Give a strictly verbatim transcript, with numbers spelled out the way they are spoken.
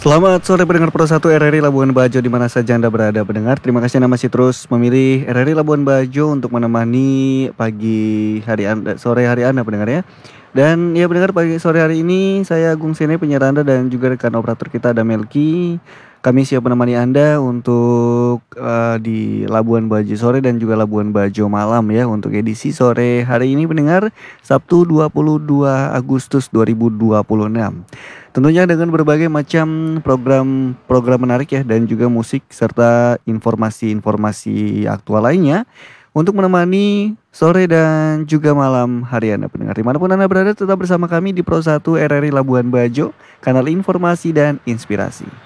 Selamat sore pendengar Pro satu R R I Labuan Bajo di mana saja Anda berada pendengar. Terima kasih Anda masih terus memilih R R I Labuan Bajo untuk menemani pagi hari Anda, sore hari Anda pendengar ya. Dan ya pendengar, pagi sore hari ini saya Agung Sene penyiar Anda dan juga rekan operator kita ada Melki. Kami siap menemani Anda untuk uh, di Labuan Bajo sore dan juga Labuan Bajo malam ya, untuk edisi sore hari ini pendengar, Sabtu dua puluh dua Agustus dua ribu dua puluh enam. Tentunya dengan berbagai macam program-program menarik ya, dan juga musik serta informasi-informasi aktual lainnya untuk menemani sore dan juga malam hari Anda pendengar. Dimanapun Anda berada, tetap bersama kami di Pro satu R R I Labuan Bajo, kanal informasi dan inspirasi.